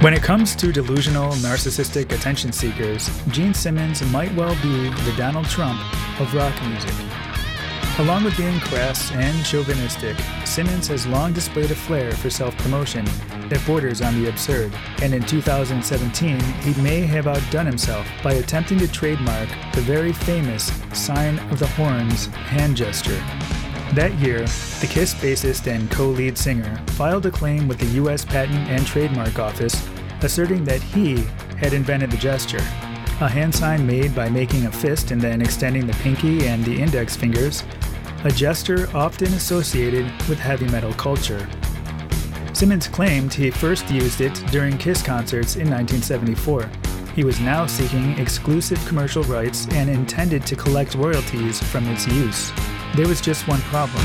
When it comes to delusional, narcissistic attention seekers, Gene Simmons might well be the Donald Trump of rock music. Along with being crass and chauvinistic, Simmons has long displayed a flair for self-promotion that borders on the absurd, and in 2017, he may have outdone himself by attempting to trademark the very famous Sign of the Horns hand gesture. That year, the KISS bassist and co-lead singer filed a claim with the U.S. Patent and Trademark Office, asserting that he had invented the gesture, a hand sign made by making a fist and then extending the pinky and the index fingers, a gesture often associated with heavy metal culture. Simmons claimed he first used it during KISS concerts in 1974. He was now seeking exclusive commercial rights and intended to collect royalties from its use. There was just one problem.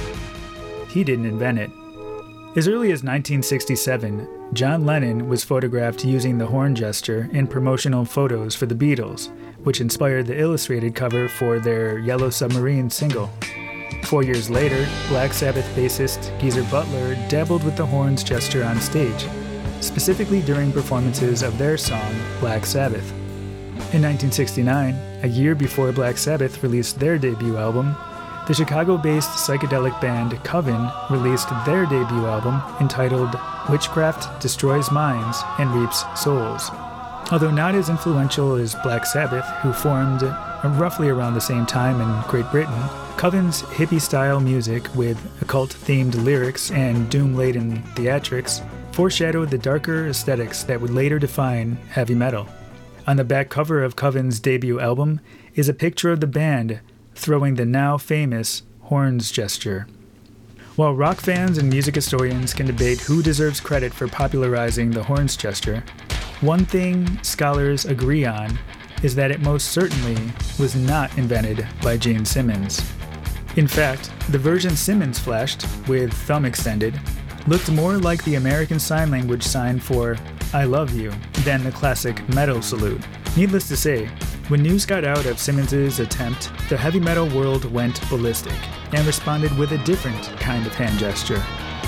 He didn't invent it. As early as 1967, John Lennon was photographed using the horn gesture in promotional photos for the Beatles, which inspired the illustrated cover for their Yellow Submarine single. 4 years later, Black Sabbath bassist Geezer Butler dabbled with the horns gesture on stage, specifically during performances of their song Black Sabbath. In 1969, a year before Black Sabbath released their debut album, the Chicago-based psychedelic band Coven released their debut album entitled Witchcraft Destroys Minds and Reaps Souls. Although not as influential as Black Sabbath, who formed roughly around the same time in Great Britain, Coven's hippie-style music with occult-themed lyrics and doom-laden theatrics foreshadowed the darker aesthetics that would later define heavy metal. On the back cover of Coven's debut album is a picture of the band throwing the now famous horns gesture. While rock fans and music historians can debate who deserves credit for popularizing the horns gesture, one thing scholars agree on is that it most certainly was not invented by Gene Simmons. In fact, the version Simmons flashed, with thumb extended, looked more like the American Sign Language sign for I love you than the classic metal salute. Needless to say, when news got out of Simmons' attempt, the heavy metal world went ballistic and responded with a different kind of hand gesture.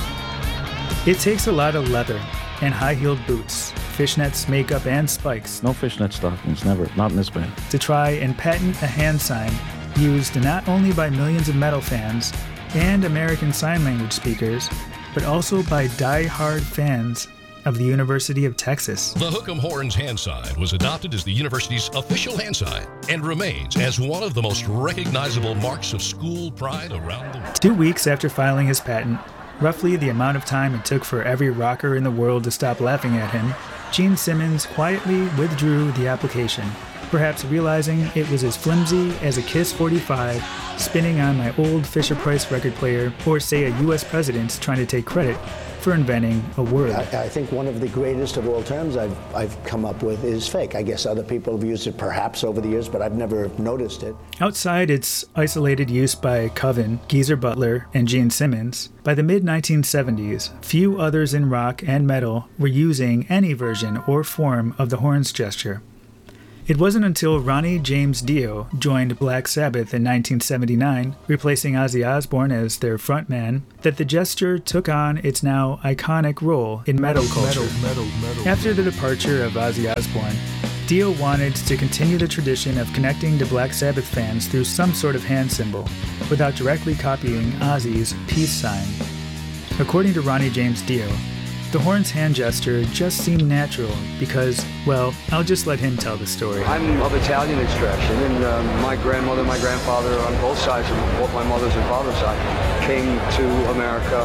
It takes a lot of leather and high-heeled boots, fishnets, makeup, and spikes. No fishnet stockings, never, not in this band. To try and patent a hand sign used not only by millions of metal fans and American Sign Language speakers, but also by die-hard fans of the University of Texas. The Hook'em Horns hand sign was adopted as the university's official hand sign and remains as one of the most recognizable marks of school pride around the world. 2 weeks after filing his patent, roughly the amount of time it took for every rocker in the world to stop laughing at him, Gene Simmons quietly withdrew the application, perhaps realizing it was as flimsy as a KISS 45 spinning on my old Fisher-Price record player, or say a U.S. president trying to take credit for inventing a word. I think one of the greatest of all terms I've come up with is fake. I guess other people have used it perhaps over the years, but I've never noticed it. Outside its isolated use by Coven, Geezer Butler, and Gene Simmons, by the mid-1970s, few others in rock and metal were using any version or form of the horns gesture. It wasn't until Ronnie James Dio joined Black Sabbath in 1979, replacing Ozzy Osbourne as their frontman, that the gesture took on its now iconic role in metal culture. After the departure of Ozzy Osbourne, Dio wanted to continue the tradition of connecting to Black Sabbath fans through some sort of hand symbol, without directly copying Ozzy's peace sign. According to Ronnie James Dio, the horns hand gesture just seemed natural because, well, I'll just let him tell the story. I'm of Italian extraction, and my grandmother, my grandfather on both sides, of both my mother's and father's side, came to America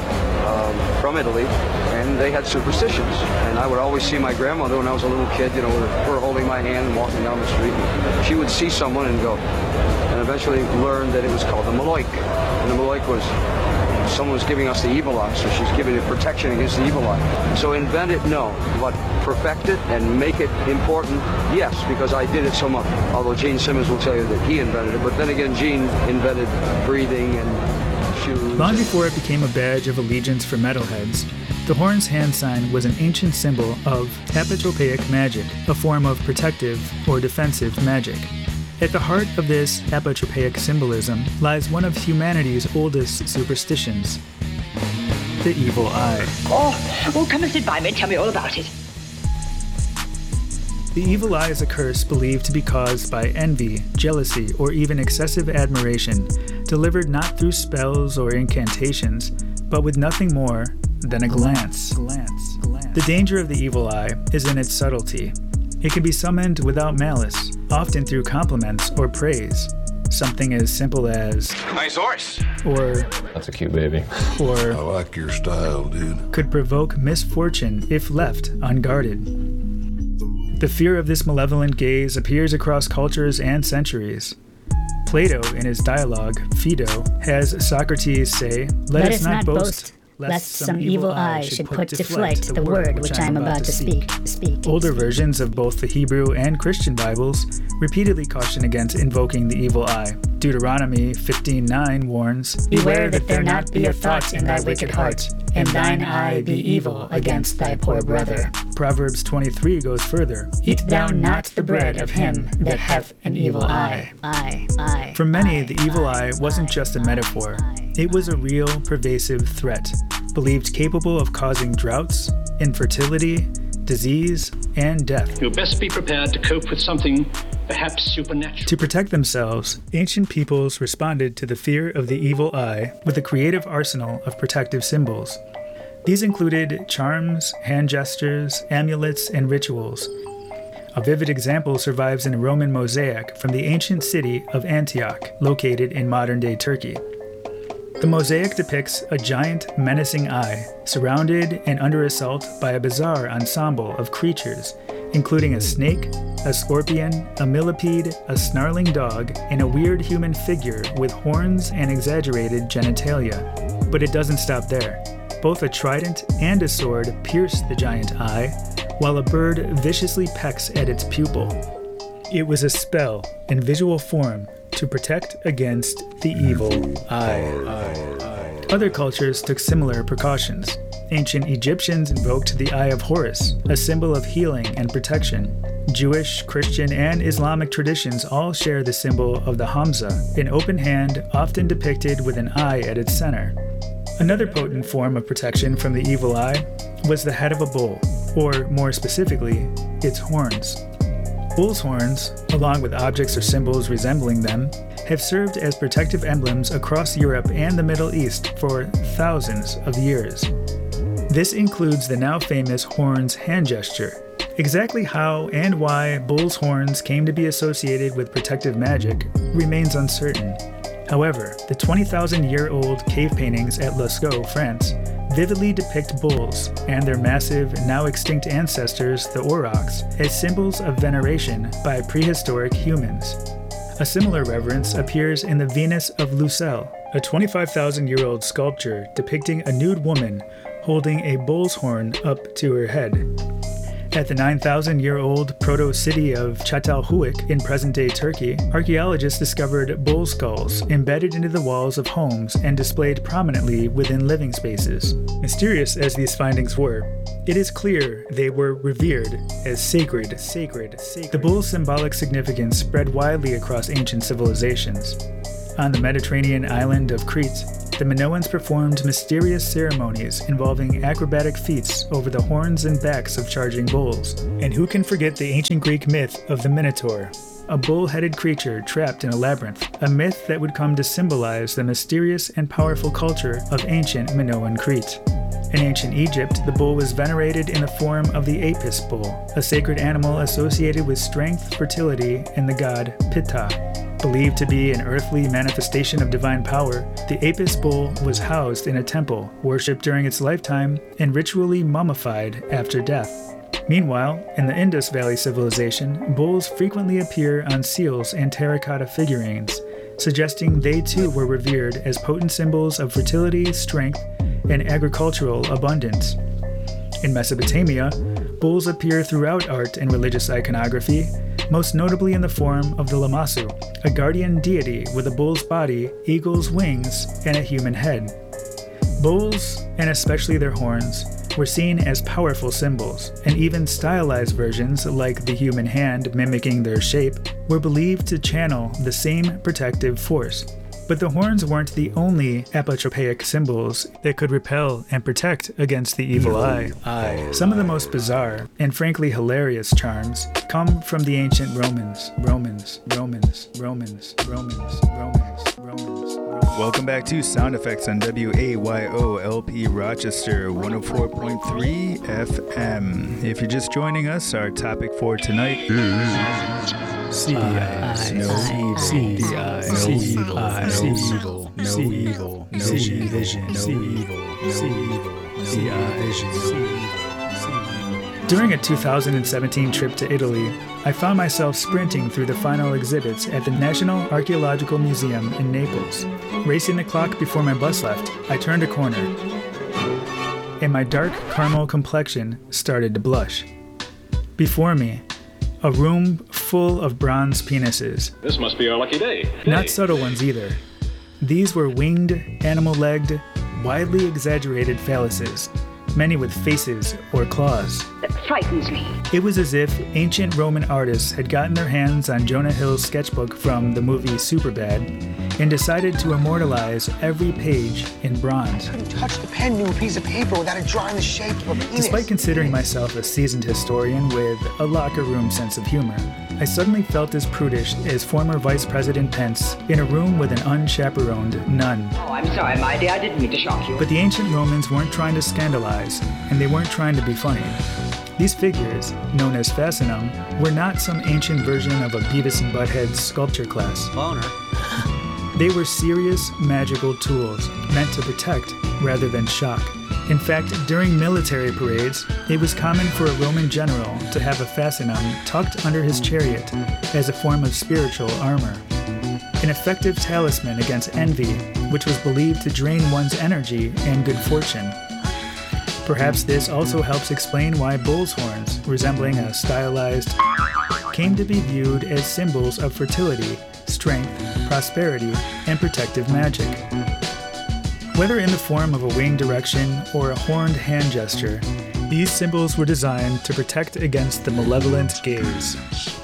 from Italy, and they had superstitions. And I would always see my grandmother when I was a little kid, with her holding my hand and walking down the street. And she would see someone and go, and eventually learned that it was called the Maloik. And the Maloik was someone was giving us the evil eye, so she's giving it protection against the evil eye. So invent it, no, but perfect it and make it important, yes, because I did it so much. Although Gene Simmons will tell you that he invented it, but then again, Gene invented breathing and shoes. Long before it became a badge of allegiance for metalheads, the horns hand sign was an ancient symbol of apotropaic magic, a form of protective or defensive magic. At the heart of this apotropaic symbolism lies one of humanity's oldest superstitions, the evil eye. Oh, come and sit by me and tell me all about it. The evil eye is a curse believed to be caused by envy, jealousy, or even excessive admiration, delivered not through spells or incantations, but with nothing more than a glance. The danger of the evil eye is in its subtlety. It can be summoned without malice, often through compliments or praise. Something as simple as, "Nice horse," or, "That's a cute baby," or, "I like your style, dude," could provoke misfortune if left unguarded. The fear of this malevolent gaze appears across cultures and centuries. Plato, in his dialogue, Phaedo, has Socrates say, Let us not boast, lest some evil eye should put to flight the word which I am about to speak. Older versions of both the Hebrew and Christian Bibles repeatedly caution against invoking the evil eye. Deuteronomy 15:9 warns, Beware that there not be a thought in thy wicked heart, and thine eye be evil against thy poor brother. Proverbs 23 goes further, Eat thou not the bread of him that hath an evil eye. For many, the evil eye wasn't just a metaphor. It was a real, pervasive threat, believed capable of causing droughts, infertility, disease, and death. You'll best be prepared to cope with something perhaps supernatural. To protect themselves, ancient peoples responded to the fear of the evil eye with a creative arsenal of protective symbols. These included charms, hand gestures, amulets, and rituals. A vivid example survives in a Roman mosaic from the ancient city of Antioch, located in modern-day Turkey. The mosaic depicts a giant, menacing eye, surrounded and under assault by a bizarre ensemble of creatures, including a snake, a scorpion, a millipede, a snarling dog, and a weird human figure with horns and exaggerated genitalia. But it doesn't stop there. Both a trident and a sword pierce the giant eye, while a bird viciously pecks at its pupil. It was a spell in visual form to protect against the evil eye. Other cultures took similar precautions. Ancient Egyptians invoked the Eye of Horus, a symbol of healing and protection. Jewish, Christian, and Islamic traditions all share the symbol of the Hamza, an open hand often depicted with an eye at its center. Another potent form of protection from the evil eye was the head of a bull, or more specifically, its horns. Bull's horns, along with objects or symbols resembling them, have served as protective emblems across Europe and the Middle East for thousands of years. This includes the now famous horns hand gesture. Exactly how and why bull's horns came to be associated with protective magic remains uncertain. However, the 20,000-year-old cave paintings at Lascaux, France, vividly depict bulls and their massive, now extinct ancestors, the aurochs, as symbols of veneration by prehistoric humans. A similar reverence appears in the Venus of Lucelle, a 25,000-year-old sculpture depicting a nude woman holding a bull's horn up to her head. At the 9,000-year-old proto-city of Çatalhöyük in present-day Turkey, archaeologists discovered bull skulls embedded into the walls of homes and displayed prominently within living spaces. Mysterious as these findings were, it is clear they were revered as sacred. The bull's symbolic significance spread widely across ancient civilizations. On the Mediterranean island of Crete, the Minoans performed mysterious ceremonies involving acrobatic feats over the horns and backs of charging bulls. And who can forget the ancient Greek myth of the Minotaur, a bull-headed creature trapped in a labyrinth, a myth that would come to symbolize the mysterious and powerful culture of ancient Minoan Crete. In ancient Egypt, the bull was venerated in the form of the Apis bull, a sacred animal associated with strength, fertility, and the god Pitta. Believed to be an earthly manifestation of divine power, the Apis bull was housed in a temple, worshipped during its lifetime, and ritually mummified after death. Meanwhile, in the Indus Valley civilization, bulls frequently appear on seals and terracotta figurines, suggesting they too were revered as potent symbols of fertility, strength, and agricultural abundance. In Mesopotamia, bulls appear throughout art and religious iconography, most notably in the form of the Lamassu, a guardian deity with a bull's body, eagle's wings, and a human head. Bulls, and especially their horns, were seen as powerful symbols, and even stylized versions, like the human hand mimicking their shape, were believed to channel the same protective force. But the horns weren't the only apotropaic symbols that could repel and protect against the evil eye. Some of the most bizarre and frankly hilarious charms come from the ancient Romans. Welcome back to Sound Effects on WAYO-LP Rochester 104.3 FM. If you're just joining us, our topic for tonight is During a 2017 trip to Italy, I found myself sprinting through the final exhibits at the National Archaeological Museum in Naples. Racing the clock before my bus left, I turned a corner, and my dark caramel complexion started to blush. Before me, a room full of bronze penises. This must be our lucky day. Not subtle ones either. These were winged, animal-legged, widely exaggerated phalluses, many with faces or claws. That frightens me. It was as if ancient Roman artists had gotten their hands on Jonah Hill's sketchbook from the movie Superbad and decided to immortalize every page in bronze. I couldn't touch the pen to a piece of paper without it drawing the shape of a penis. Despite considering myself a seasoned historian with a locker room sense of humor, I suddenly felt as prudish as former Vice President Pence in a room with an unchaperoned nun. Oh, I'm sorry, my dear. I didn't mean to shock you. But the ancient Romans weren't trying to scandalize, and they weren't trying to be funny. These figures, known as fascinum, were not some ancient version of a Beavis and Butthead sculpture class. Boner. They were serious magical tools meant to protect rather than shock. In fact, during military parades, it was common for a Roman general to have a fascinum tucked under his chariot as a form of spiritual armor. An effective talisman against envy, which was believed to drain one's energy and good fortune. Perhaps this also helps explain why bull's horns, resembling a stylized, came to be viewed as symbols of fertility, strength, prosperity, and protective magic. Whether in the form of a winged erection or a horned hand gesture, these symbols were designed to protect against the malevolent gaze.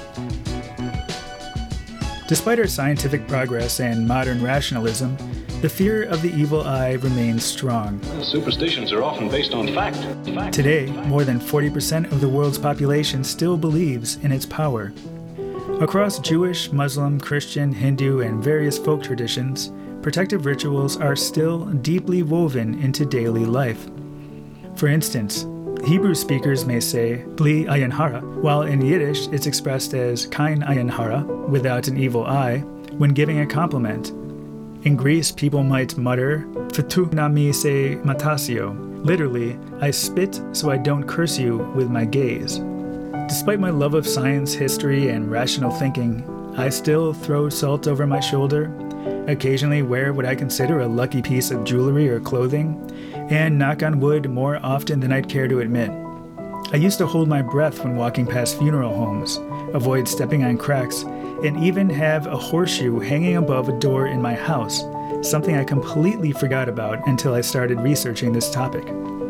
Despite our scientific progress and modern rationalism, the fear of the evil eye remains strong. Superstitions are often based on fact. Today, more than 40% of the world's population still believes in its power. Across Jewish, Muslim, Christian, Hindu, and various folk traditions, protective rituals are still deeply woven into daily life. For instance, Hebrew speakers may say Bli Ayin Hara, while in Yiddish it's expressed as Kain Ayin Hara, without an evil eye, when giving a compliment. In Greece, people might mutter Phthu nami se matasio, literally, I spit so I don't curse you with my gaze. Despite my love of science, history, and rational thinking, I still throw salt over my shoulder, occasionally wear what I consider a lucky piece of jewelry or clothing, and knock on wood more often than I'd care to admit. I used to hold my breath when walking past funeral homes, avoid stepping on cracks, and even have a horseshoe hanging above a door in my house, something I completely forgot about until I started researching this topic.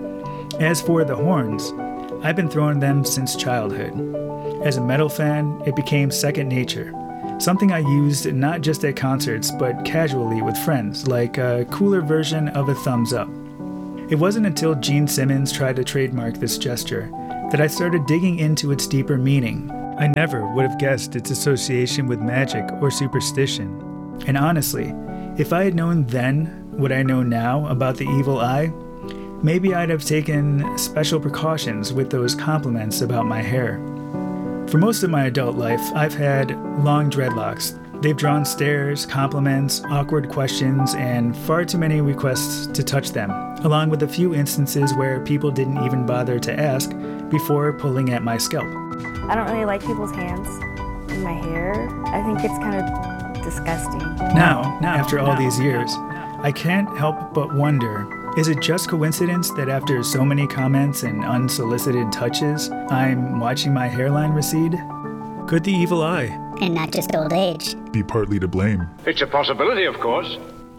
As for the horns, I've been throwing them since childhood. As a metal fan, it became second nature. Something I used not just at concerts, but casually with friends, like a cooler version of a thumbs up. It wasn't until Gene Simmons tried to trademark this gesture that I started digging into its deeper meaning. I never would have guessed its association with magic or superstition. And honestly, if I had known then what I know now about the evil eye, maybe I'd have taken special precautions with those compliments about my hair. For most of my adult life, I've had long dreadlocks. They've drawn stares, compliments, awkward questions, and far too many requests to touch them, along with a few instances where people didn't even bother to ask before pulling at my scalp. I don't really like people's hands in my hair. I think it's kind of disgusting. Now, after all these years, I can't help but wonder, is it just coincidence that after so many comments and unsolicited touches, I'm watching my hairline recede? Could the evil eye, and not just old age, be partly to blame? It's a possibility, of course.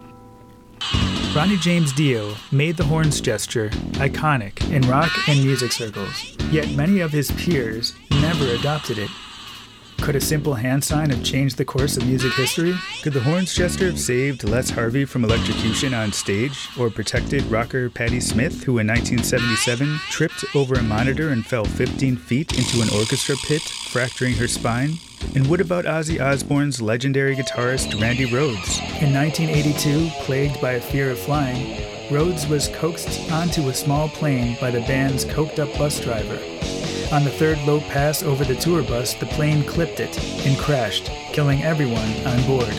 Ronnie James Dio made the horns gesture iconic in rock and music circles, yet many of his peers never adopted it. Could a simple hand sign have changed the course of music history? Could the horns gesture have saved Les Harvey from electrocution on stage, or protected rocker Patti Smith, who in 1977 tripped over a monitor and fell 15 feet into an orchestra pit, fracturing her spine? And what about Ozzy Osbourne's legendary guitarist Randy Rhoads? In 1982, plagued by a fear of flying, Rhoads was coaxed onto a small plane by the band's coked-up bus driver. On the third low pass over the tour bus, the plane clipped it and crashed, killing everyone on board.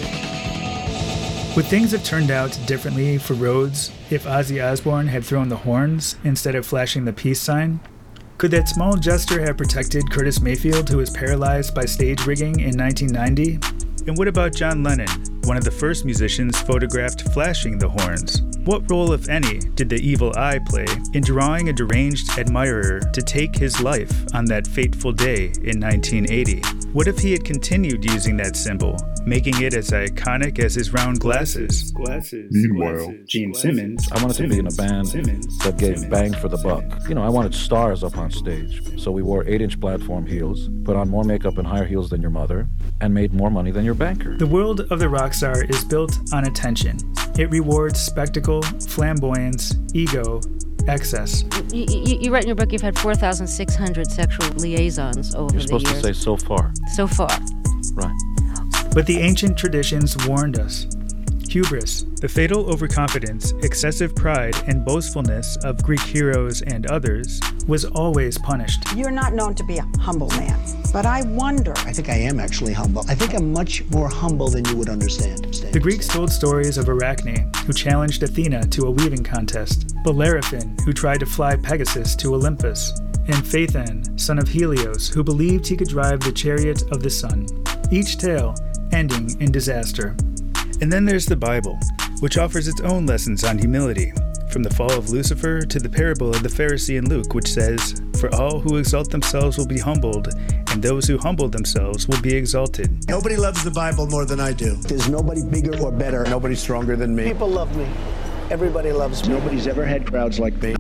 Would things have turned out differently for Rhoads if Ozzy Osbourne had thrown the horns instead of flashing the peace sign? Could that small gesture have protected Curtis Mayfield, who was paralyzed by stage rigging in 1990? And what about John Lennon, one of the first musicians photographed flashing the horns? What role, if any, did the evil eye play in drawing a deranged admirer to take his life on that fateful day in 1980? What if he had continued using that symbol, making it as iconic as his round glasses? Meanwhile, Gene Simmons. I wanted to be in a band that gave bang for the buck. You know, I wanted stars up on stage. So we wore 8-inch platform heels, put on more makeup and higher heels than your mother, and made more money than your banker. The world of the rock star is built on attention. It rewards spectacle, flamboyance, ego, excess. You write in your book you've had 4,600 sexual liaisons over the years. You're supposed to say so far. So far. Right. But the ancient traditions warned us. Hubris, the fatal overconfidence, excessive pride, and boastfulness of Greek heroes and others, was always punished. You're not known to be a humble man, but I wonder. I think I am actually humble. I think I'm much more humble than you would understand. The Greeks told stories of Arachne, who challenged Athena to a weaving contest, Bellerophon, who tried to fly Pegasus to Olympus, and Phaethon, son of Helios, who believed he could drive the chariot of the sun. Each tale ending in disaster. And then there's the Bible, which offers its own lessons on humility, from the fall of Lucifer to the parable of the Pharisee in Luke, which says, "For all who exalt themselves will be humbled, and those who humble themselves will be exalted." Nobody loves the Bible more than I do. There's nobody bigger or better. Nobody's stronger than me. People love me. Everybody loves me. Nobody's ever had crowds like me.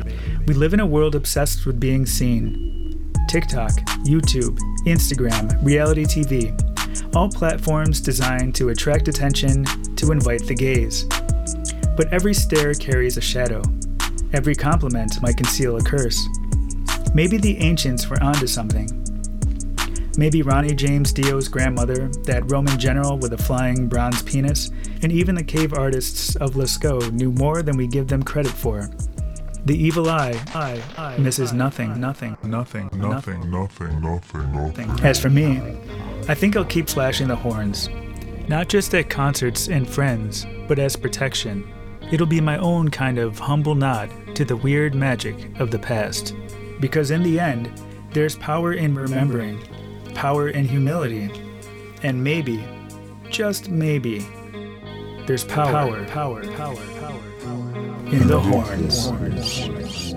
We live in a world obsessed with being seen. TikTok, YouTube, Instagram, reality TV. All platforms designed to attract attention, to invite the gaze. But every stare carries a shadow. Every compliment might conceal a curse. Maybe the ancients were onto something. Maybe Ronnie James Dio's grandmother, that Roman general with a flying bronze penis, and even the cave artists of Lascaux knew more than we give them credit for. The evil eye misses nothing. As for me, I think I'll keep flashing the horns. Not just at concerts and friends, but as protection. It'll be my own kind of humble nod to the weird magic of the past. Because in the end, there's power in remembering, power in humility, and maybe, just maybe, there's power in the horns.